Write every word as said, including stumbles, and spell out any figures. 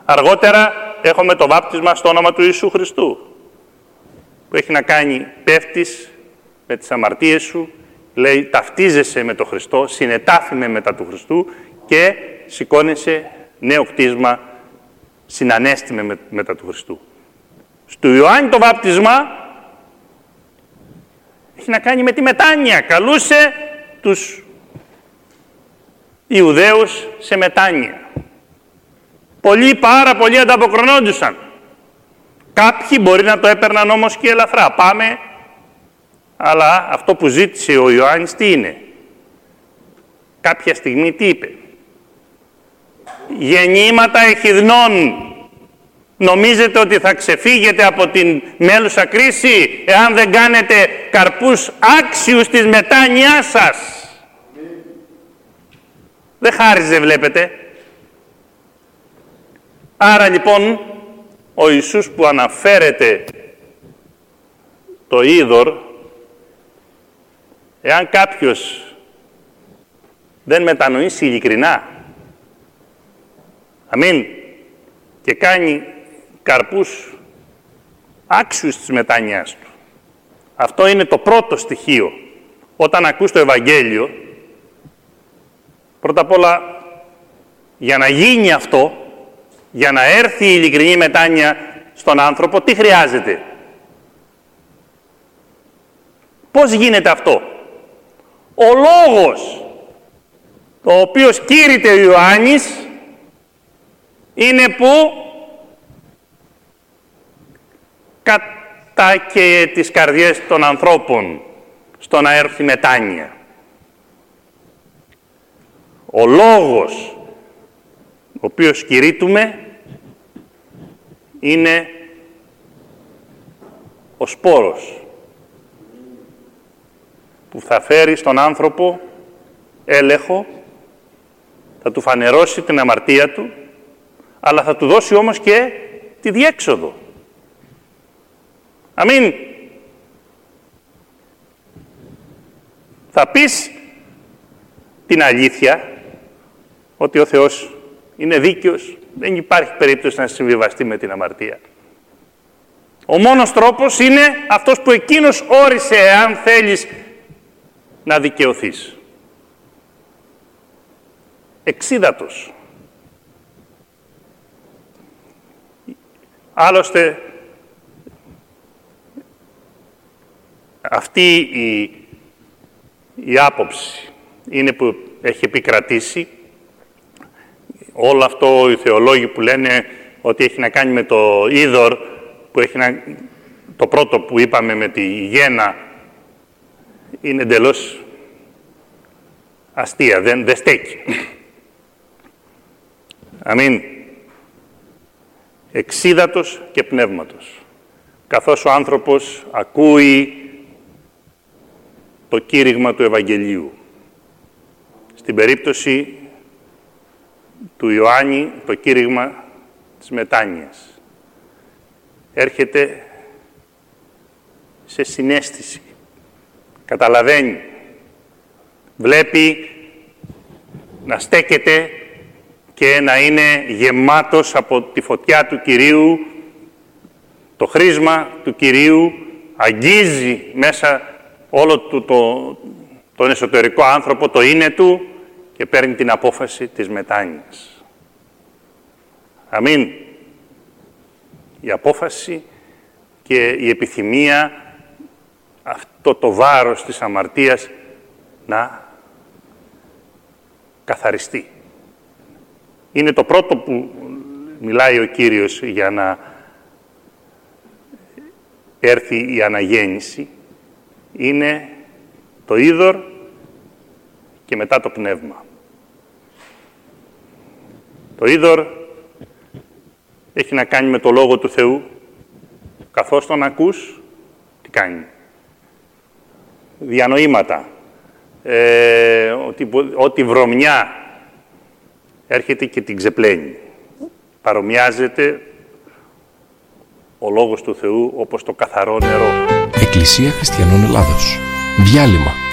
Αργότερα έχουμε το βάπτισμα στο όνομα του Ιησού Χριστού, που έχει να κάνει, πέφτεις με τις αμαρτίες σου, λέει ταυτίζεσαι με τον Χριστό, συνετάφημε μετά του Χριστού και σηκώνεσαι νέο κτίσμα, συνανέστημε με, μετά του Χριστού. Στο Ιωάννη το βάπτισμα έχει να κάνει με τη μετάνοια. Καλούσε τους Ιουδαίους σε μετάνοια. Πολλοί, πάρα πολλοί ανταποκρινόντουσαν. Κάποιοι μπορεί να το έπαιρναν όμως και ελαφρά. Πάμε, αλλά αυτό που ζήτησε ο Ιωάννης τι είναι? Κάποια στιγμή τι είπε? Γεννήματα εχιδνών. Νομίζετε ότι θα ξεφύγετε από την μέλουσα κρίση εάν δεν κάνετε καρπούς άξιους της μετάνοιάς σας? Δεν χάριζε, βλέπετε. Άρα λοιπόν ο Ιησούς που αναφέρεται το είδωρ, εάν κάποιος δεν μετανοήσει ειλικρινά, αμήν, και κάνει καρπούς άξιους της μετάνοιάς του. Αυτό είναι το πρώτο στοιχείο. Όταν ακούς το Ευαγγέλιο, πρώτα απ' όλα, για να γίνει αυτό, για να έρθει η ειλικρινή μετάνοια στον άνθρωπο, τι χρειάζεται? Πώς γίνεται αυτό? Ο λόγος, το οποίος κήρυτε ο Ιωάννης, είναι που κατάκαιε τις καρδιές των ανθρώπων στο να έρθει μετάνοια. Ο λόγος ο οποίος κηρύττουμε είναι ο σπόρος που θα φέρει στον άνθρωπο έλεγχο, θα του φανερώσει την αμαρτία του, αλλά θα του δώσει όμως και τη διέξοδο. Αμήν. Θα πεις την αλήθεια, ότι ο Θεός είναι δίκαιος, δεν υπάρχει περίπτωση να συμβιβαστεί με την αμαρτία. Ο μόνος τρόπος είναι αυτός που εκείνος όρισε, εάν θέλεις να δικαιωθείς. Εξίδατος. Άλλωστε, αυτή η, η άποψη είναι που έχει επικρατήσει. Όλο αυτό οι θεολόγοι που λένε ότι έχει να κάνει με το είδωρ, που έχει να, το πρώτο που είπαμε με τη γέννα, είναι εντελώς αστεία, δεν, δεν στέκει. Αμήν. Εξίδατος και πνεύματος. Καθώς ο άνθρωπος ακούει το κήρυγμα του Ευαγγελίου. Στην περίπτωση του Ιωάννη, το κήρυγμα της μετάνοιας. Έρχεται σε συναίσθηση. Καταλαβαίνει. Βλέπει να στέκεται και να είναι γεμάτος από τη φωτιά του Κυρίου, το χρήσμα του Κυρίου, αγγίζει μέσα όλο του το, τον εσωτερικό άνθρωπο, το είναι του, και παίρνει την απόφαση της μετάνοιας. Αμήν. Η απόφαση και η επιθυμία, αυτό το βάρος της αμαρτίας να καθαριστεί. Είναι το πρώτο που μιλάει ο Κύριος για να έρθει η αναγέννηση. Είναι το είδωρ και μετά το πνεύμα. Το είδωρ έχει να κάνει με το Λόγο του Θεού. Καθώς τον ακούς, τι κάνει? Διανοήματα. Ε, ότι, ότι βρωμιά έρχεται και την ξεπλένει. Παρομοιάζεται ο Λόγος του Θεού όπως το καθαρό νερό. Εκκλησία Χριστιανών Ελλάδος. Διάλειμμα.